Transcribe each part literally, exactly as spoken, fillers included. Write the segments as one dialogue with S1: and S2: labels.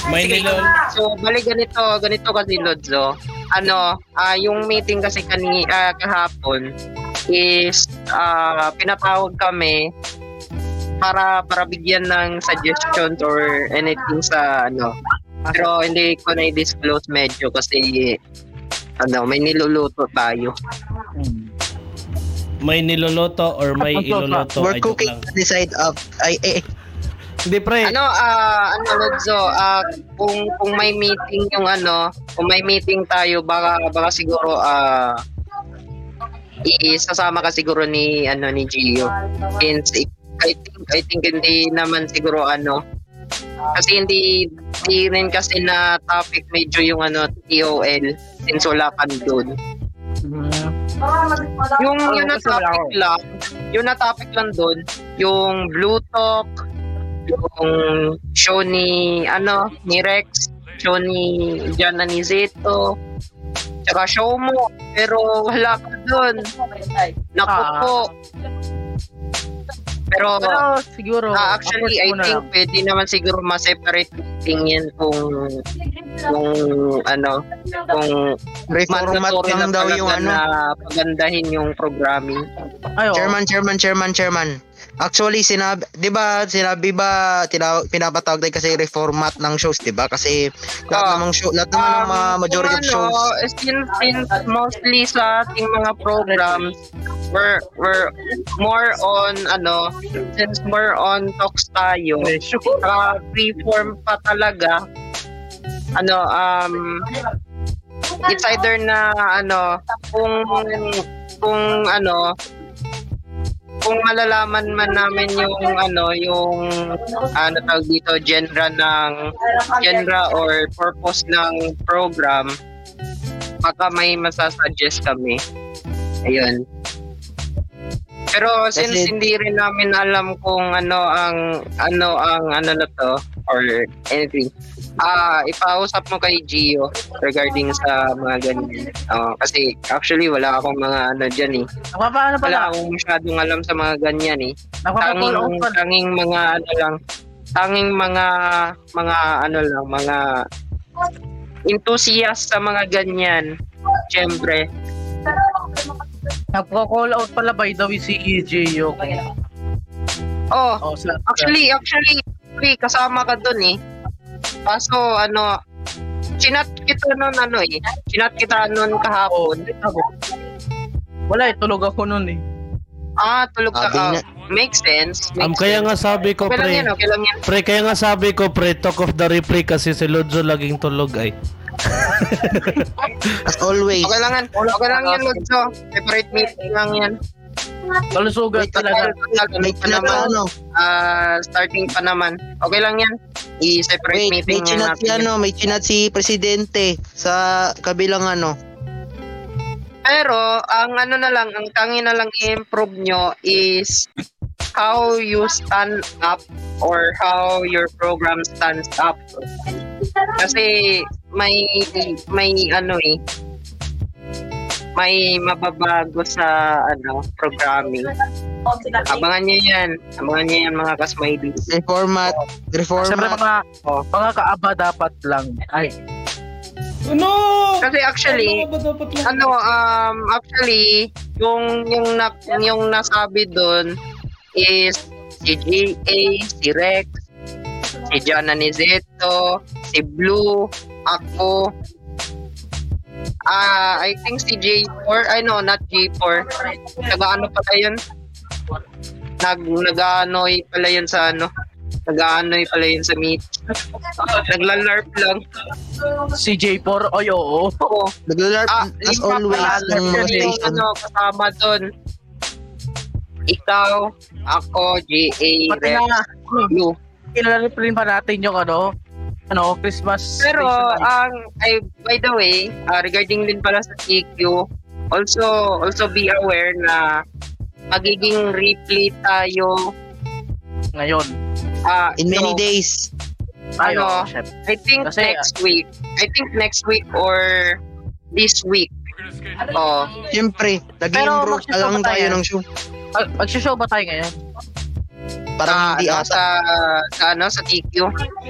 S1: May
S2: Sige.
S1: nilol.
S2: So, bali ganito, ganito kasi Lodzo. Ano, ah yung meeting kasi kani ah, kahapon is ah pinatawag kami para para bigyan ng suggestions or anything sa ano. Pero hindi ko na i-disclose medyo kasi ano, may niluluto tayo.
S1: May niloloto or may iloloto.
S3: We're
S1: Ay, joke
S3: cooking
S1: lang.
S3: on the side up. Ay, eh.
S1: Hindi, pre.
S2: Ano, ah ano Lodzo, ah kung kung may meeting yung ano, kung may meeting tayo baka baka siguro ah isasama ka siguro ni ano ni Gio. Since I think I think hindi naman siguro ano kasi hindi hindi rin kasi na topic medyo yung ano T O L since wala ka doon. Yung yun na topic lang, yun na topic lang doon, yung Blue Talk, yung show ni ano ni Rex, show ni Jana Nizeto, tsaka show mo, pero wala ka doon. Naku po. Pero,
S4: Pero siguro,
S2: ah, actually, I
S4: approach mo na
S2: think
S4: lang.
S2: pwede naman siguro ma-separate meeting yan kung kung ano, kung
S3: Reformat
S2: mandatory
S3: lang
S2: na
S3: daw
S2: talaga
S3: yung ano.
S2: na pagandahin yung programming.
S4: Ay, oo.
S3: Chairman, chairman, chairman, chairman. Actually, sinabi, 'di ba, sinabi ba tina, pinapatawag tayo kasi reformat ng shows, 'di ba? Kasi lahat
S2: Ah.
S3: namang show, lahat naman ng mga
S2: Um,
S3: majority of
S2: kung
S3: shows.
S2: ano, eh, since, since mostly sa ating mga programs, we're, we're more on, ano, since more on talks tayo, uh, free-form pa talaga, ano, um, it's either na, ano, kung, kung, ano, kung malalaman man namin yung ano yung ano tawag dito genre ng genre or purpose ng program, baka may masasuggest kami. Ayun. Pero since
S3: Kasi-
S2: hindi rin namin alam kung ano ang ano ang ano na to or anything, ah ipausap mo kay Gio regarding sa mga ganyan. Oh, kasi actually wala akong mga ano diyan eh.
S4: Nagpapaano
S2: Wala
S4: pala?
S2: akong masyadong alam sa mga ganyan eh.
S4: Nagpapapall
S2: Tanging,
S4: out pala.
S2: tanging mga ano lang, tanging mga mga ano lang, mga enthusiast sa mga ganyan. Siyempre.
S4: Nagpo-call out pala by the way si Gio.
S2: Oh,
S4: Oh, sa,
S2: actually, actually, actually, kasama ka dun eh. Kaso, ano, chinat kita nun, ano eh. Chinat kita nun kahapon.
S4: wala eh, tulog ako nun eh.
S2: Ah, tulog ka.
S3: Sabi
S2: Ah,
S3: niya.
S2: makes sense. Makes
S1: Um, kaya
S2: sense.
S1: nga sabi ko,
S2: Okay lang
S1: pre.
S2: yan, okay lang yan.
S1: Pre, kaya nga sabi ko, pre, talk of the replay kasi si Lodzo laging tulog ay.
S3: As always.
S2: Okay lang yan. Okay lang yan, Lodso. Separate meeting lang yan.
S4: Kalusugan talaga.
S3: May
S2: pa
S3: chinat
S2: naman.
S3: ano,
S2: Ah, starting pa naman. Okay lang yan. I-separate
S3: wait, may
S2: meeting
S3: chinat si
S2: natin.
S3: ano, may chinat si presidente sa kabilang ano.
S2: Pero, ang ano na lang, ang tangi na lang i-improve nyo is how you stand up or how your program stands up. Kasi may may ano eh, may mababago sa ano programming. Abangan nyo yan. Abangan nyo yan mga kasmailis.
S3: Reformat,
S4: Siyempre
S3: reformat.
S4: mga, mga kaaba dapat lang. Ay,
S1: Ano?
S2: Kasi actually,
S1: Ano ba dapat lang?
S2: ano um actually yung yung na, yung nasabi doon is si G A, si Rex, si Jana Nizeto, si Blue, ako. Ah, I think si J four, I know, not J four. Nag-ano pala yun? Nag nag-anoy pala yun sa ano? Nag-anoy pala yun sa meet. Nagla-larp lang.
S4: si J four, oy oo.
S2: Oo.
S3: Naglalarp
S2: Ah,
S3: as
S2: lima
S3: always
S2: pala,
S3: ng mga
S2: kasi yung
S3: station.
S2: ano, kasama doon. Ikaw, ako, J A,
S4: Pati
S2: Rex,
S4: na,
S2: Blue.
S4: kilala rin pa natin yung ano, ano, Christmas
S2: Pero,
S4: station light.
S2: ang, ay, by the way, ah, regarding din pala sa T Q, also, also be aware na magiging replay tayo,
S4: ngayon.
S2: ah,
S3: In many
S2: no,
S3: days.
S4: Ay,
S2: Ano?
S4: oo, chef.
S2: I think
S4: Kasi-
S2: next week. I think next week or this week. Oh,
S3: Siyempre,
S4: Pero
S3: nag-improve pa lang
S4: magsishow ba
S3: tayo
S4: tayo?
S3: ng show.
S4: Mag- Mag-show ba tayo ngayon?
S3: Parang
S2: ah,
S3: hindi
S2: ano,
S3: ata.
S2: sa, sa ano, sa T Q.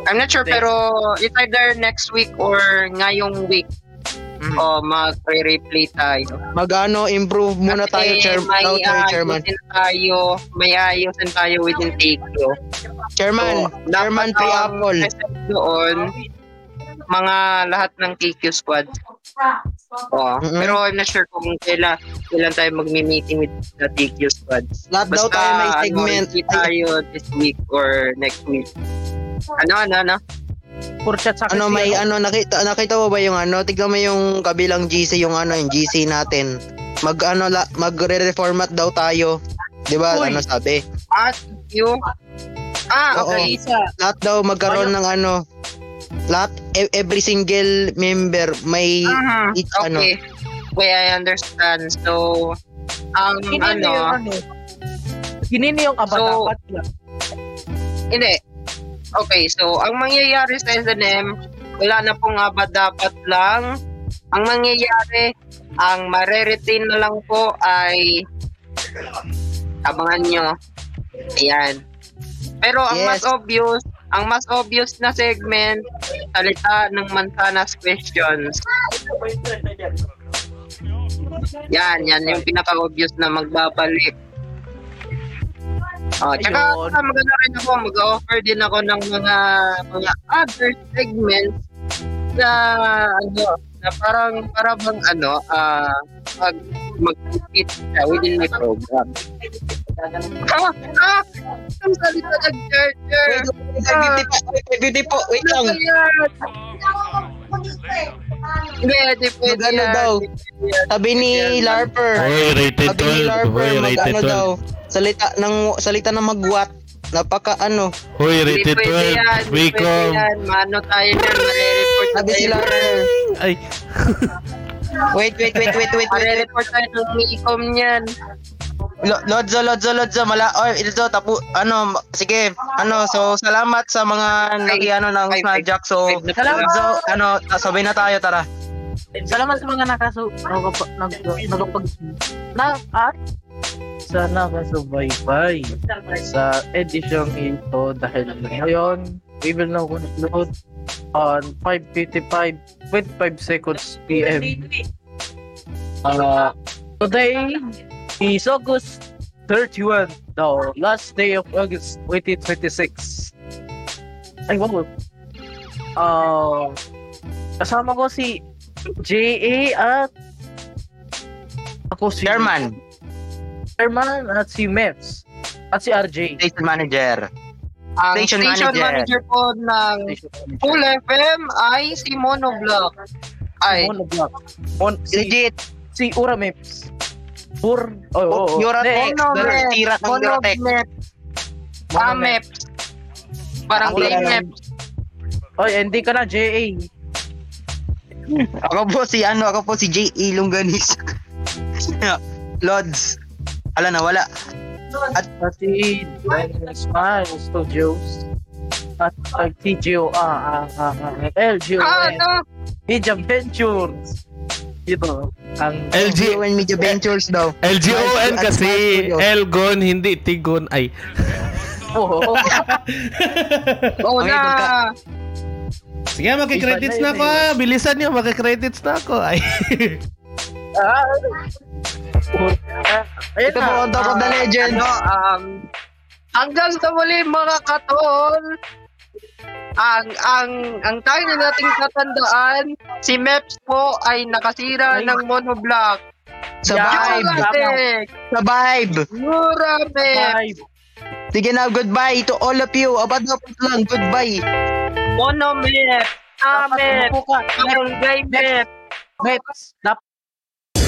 S2: I'm not sure, pero it's either next week or ngayong week.
S3: Mm.
S2: O mag-replay tayo.
S3: Mag-ano, improve muna tayo,
S2: Kasi
S3: chair,
S2: may
S3: tayo, tayo, chairman.
S2: ayusin tayo, may ayusin tayo within Takyo.
S3: Chairman, chairman,
S2: dapat
S3: free
S2: ang
S3: apple.
S2: present doon, mga lahat ng K Q squad. Oh,
S3: Mm-mm.
S2: pero I'm not sure kung kailan, kailan tayo magmi-meeting with the T Q squad.
S3: Lahat daw tayo may segment.
S2: Ano, tayo this week or next week. Ano, ano, ano?
S4: For chat sa akin
S3: Ano
S4: si-
S3: may ano nakita nakita mo ba yung ano tignan mo yung kabilang G C yung ano yung G C natin mag ano la, magre-reformat daw tayo 'di ba
S4: Uy.
S3: ano sabi
S2: Ah, you? Ah,
S3: Oo.
S2: okay.
S3: lahat daw magkaroon ng ano lahat e- every single member may
S2: Mhm.
S3: each ano
S2: Okay. Okay, I understand. So, ang
S4: Hinini yung
S2: ano,
S4: ano. Hinini yung abatapat lang.
S2: hindi. Okay, so, ang mangyayari sa S N M, wala na pong aba dapat lang. Ang mangyayari, ang mare-retain na lang po ay abangan nyo. Ayan. Pero ang
S3: Yes.
S2: mas obvious, ang mas obvious na segment, salita ng Manzanas questions. Yan, yan yung pinaka-obvious na magbabalik. Oh, tsaka
S4: Ayun.
S2: ah, maganda rin ako, mag-offer din ako ng mga mga other segments na ano, na parang para bang ano, ah mag mag-fit siya within my program. Ah, ah, ang salita ng charger.
S3: Wait, wait, wait, beauty po wait lang
S2: Hindi, di pwede
S3: Mag-ano
S2: yan.
S3: daw?
S2: Di pwede yan.
S3: sabi ni Larper
S1: Hoy, rated
S3: sabi ni
S1: twelve.
S3: Larper
S1: Hoy,
S3: mag
S1: rated
S3: ano daw
S1: twelve.
S3: salita ng salita ng magwat napaka ano
S1: Hoy,
S2: Di
S1: rated
S2: pwede
S1: twelve.
S2: yan. Di
S1: Wiko.
S2: pwede yan. Mano tayo yan. Mare-report
S3: sabi si
S2: tayo.
S3: Larper
S1: Ay,
S3: wait wait wait wait wait wait, wait.
S2: Mare-report tayo ng Micom niyan.
S3: Lo- Lodzo, Lodzo, Lodzo, mala, oy, Lodzo, tapu, ano, sige, ano, so, salamat sa mga naki, ano, ng
S2: Five, five,
S3: Snapjack, so,
S2: five na pala.
S4: Salamat.
S3: Lodzo, ano, sabay na tayo, tara.
S4: Salamat sa mga nakasu nagpa- nag nagpag na at sa nakasubaybay sa edisyong ito dahil ngayon we will now conclude on five fifty-five with five seconds P M. Uh, today is August thirty-first, the last day of August twenty twenty-six. Ay, wow. Uh, kasama ko si J A at ako si
S3: Chairman,
S4: Chairman at si Meps at si R J.
S3: station manager.
S2: Ang
S3: Station
S2: station,
S3: manager.
S2: manager. po ng Full F M ay si Monoblock. Ay,
S4: Mono Block. Mon si,
S3: Legit,
S4: si Ura Meps. Ur oh, oh, oh.
S3: Eurotex,
S2: Mono Mep.
S3: tira ng Eurotex.
S2: Monobmep. Ah, Mep. Parang
S3: Ako
S2: play
S3: lang.
S2: Mep.
S4: Oy, hindi ka na J A.
S3: Ako po si, ano, ako po si J A Longganis. Lods, ala na, wala.
S4: At si Smile Studios. At ang T G O ah, ah, ah, ah, L G O
S2: Ah,
S4: N
S2: ano?
S4: Media Ventures. Ito ang
S1: L G
S3: L G O N Media Ventures daw.
S1: L G O N
S3: At
S1: kasi
S3: Smart Studio.
S1: Elgon, hindi Tigon. Ay.
S4: oh, oh,
S2: Oo
S3: Okay,
S2: na.
S3: magka-
S1: Sige, makikredits na ako. ah. Bilisan niyo, makikredits na ako. Ay.
S4: ah, ayun
S3: Ito po on top of the
S2: Ah,
S3: legend.
S2: Ano, um, hanggang sa muli mga katol, ang ang ang tayo na nating tatandaan, si Meps po ay nakasira
S4: Ay.
S2: ng monoblock.
S3: Sa
S4: Yan.
S3: vibe,
S2: Yumatek!
S3: sa vibe.
S2: Mura, Meps!
S4: Five.
S3: Sige na, goodbye to all of you. Abad dapat lang, goodbye.
S2: Mono, Meps! Ah,
S4: Dapat
S2: Meps!
S4: umupo ka.
S2: Barangay, Meps!
S4: Meps, dap,